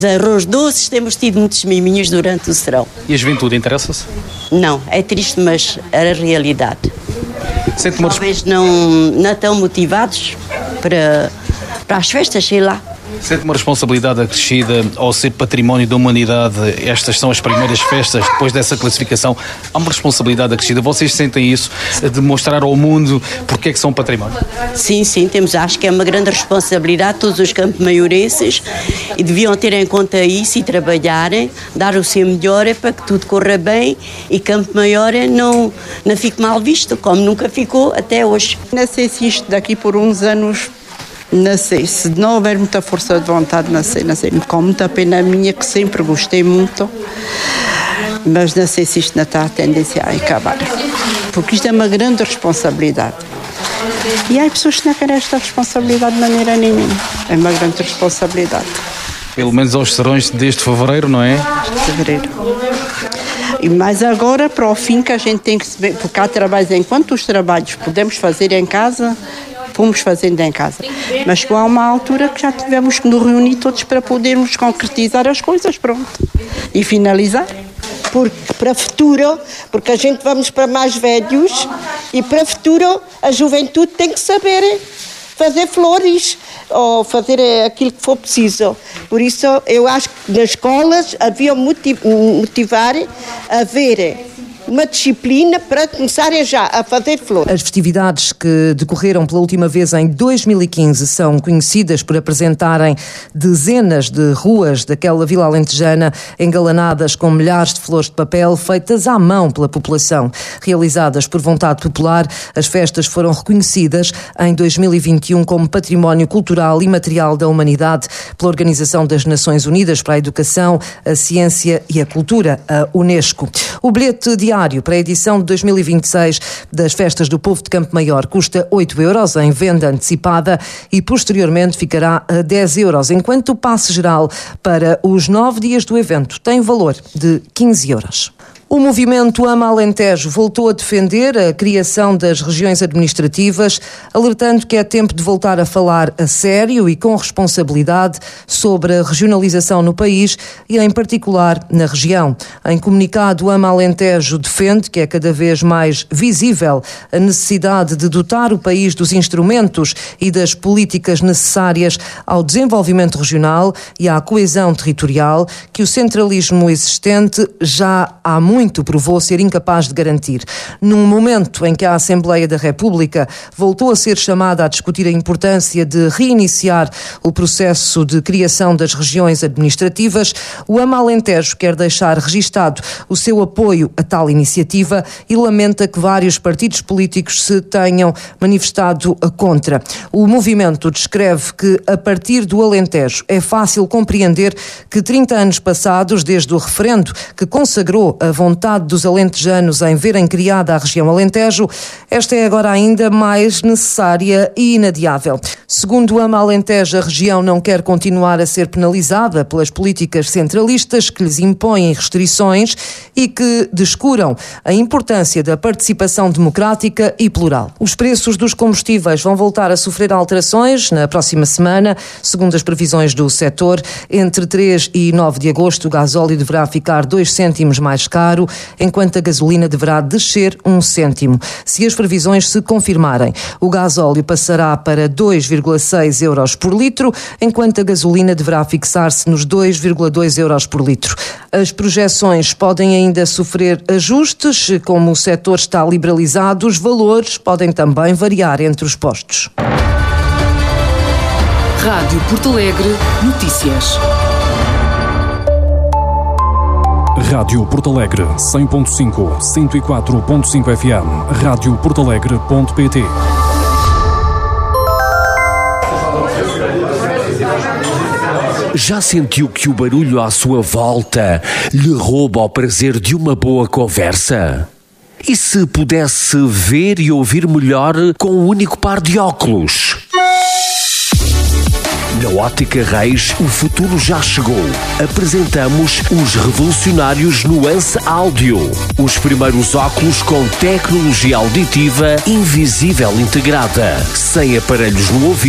Arroz doces, temos tido muitos miminhos durante o serão. E a juventude interessa-se? Não, é triste, mas é a realidade. Talvez não estão motivados para as festas, sei lá. Sente uma responsabilidade acrescida ao ser património da humanidade? Estas são as primeiras festas depois dessa classificação. Há uma responsabilidade acrescida. Vocês sentem isso, de mostrar ao mundo porque é que são património? Sim, temos. Acho que é uma grande responsabilidade todos os campo-maiorenses e deviam ter em conta isso e trabalharem, dar o seu melhor para que tudo corra bem e Campo Maior não fique mal visto, como nunca ficou até hoje. Não sei se isto daqui por uns anos, não sei, se não houver muita força de vontade, não sei, com muita pena minha, que sempre gostei muito, mas não sei se isto não está a tendência a acabar, porque isto é uma grande responsabilidade. E há pessoas que não querem esta responsabilidade de maneira nenhuma, é uma grande responsabilidade. Pelo menos aos serões desde fevereiro, não é? Fevereiro. E mais agora, para o fim, que a gente tem que se ver, porque há trabalhos, enquanto os trabalhos podemos fazer em casa, fomos fazendo em casa. Mas chegou a uma altura que já tivemos que nos reunir todos para podermos concretizar as coisas, pronto. E finalizar. Porque para o futuro, porque a gente vamos para mais velhos, e para o futuro a juventude tem que saber fazer flores ou fazer aquilo que for preciso. Por isso eu acho que nas escolas havia motivar a ver uma disciplina para começarem já a fazer flores. As festividades que decorreram pela última vez em 2015 são conhecidas por apresentarem dezenas de ruas daquela vila alentejana engalanadas com milhares de flores de papel feitas à mão pela população. Realizadas por vontade popular, as festas foram reconhecidas em 2021 como Património Cultural e Material da Humanidade pela Organização das Nações Unidas para a Educação, a Ciência e a Cultura, a Unesco. O bilhete diário para a edição de 2026 das Festas do Povo de Campo Maior custa 8 euros em venda antecipada e posteriormente ficará a 10 euros, enquanto o passe geral para os 9 dias do evento tem valor de 15 euros. O movimento Ama Alentejo voltou a defender a criação das regiões administrativas, alertando que é tempo de voltar a falar a sério e com responsabilidade sobre a regionalização no país e, em particular, na região. Em comunicado, o Ama Alentejo defende que é cada vez mais visível a necessidade de dotar o país dos instrumentos e das políticas necessárias ao desenvolvimento regional e à coesão territorial que o centralismo existente já há muito provou ser incapaz de garantir. Num momento em que a Assembleia da República voltou a ser chamada a discutir a importância de reiniciar o processo de criação das regiões administrativas, o Ama Alentejo quer deixar registado o seu apoio a tal iniciativa e lamenta que vários partidos políticos se tenham manifestado contra. O movimento descreve que, a partir do Alentejo, é fácil compreender que 30 anos passados, desde o referendo que consagrou a vontade dos alentejanos em verem criada a região Alentejo, esta é agora ainda mais necessária e inadiável. Segundo o Ama Alentejo, a região não quer continuar a ser penalizada pelas políticas centralistas que lhes impõem restrições e que descuram a importância da participação democrática e plural. Os preços dos combustíveis vão voltar a sofrer alterações na próxima semana, segundo as previsões do setor. Entre 3 e 9 de agosto, o gasóleo deverá ficar 2 cêntimos mais caro, enquanto a gasolina deverá descer 1 cêntimo. Se as previsões se confirmarem, o gasóleo passará para 2,6 euros por litro, enquanto a gasolina deverá fixar-se nos 2,2 euros por litro. As projeções podem ainda sofrer ajustes, como o setor está liberalizado, os valores podem também variar entre os postos. Rádio Porto Alegre, notícias. Rádio Porto Alegre, 100.5, 104.5 FM, radioportalegre.pt. Já sentiu que o barulho à sua volta lhe rouba o prazer de uma boa conversa? E se pudesse ver e ouvir melhor com um único par de óculos? Na Ótica Reis, o futuro já chegou. Apresentamos os revolucionários Nuance Áudio. Os primeiros óculos com tecnologia auditiva invisível integrada. Sem aparelhos no ouvido.